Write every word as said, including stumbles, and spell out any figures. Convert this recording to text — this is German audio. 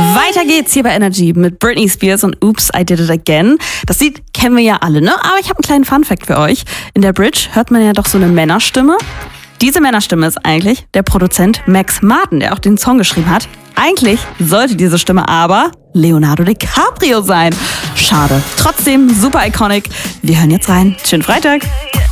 Weiter geht's hier bei Energy mit Britney Spears und Oops, I Did It Again. Das Lied kennen wir ja alle, ne? Aber ich habe einen kleinen Funfact für euch. In der Bridge hört man ja doch so eine Männerstimme. Diese Männerstimme ist eigentlich der Produzent Max Martin, der auch den Song geschrieben hat. Eigentlich sollte diese Stimme aber Leonardo DiCaprio sein. Schade. Trotzdem super iconic. Wir hören jetzt rein. Schönen Freitag.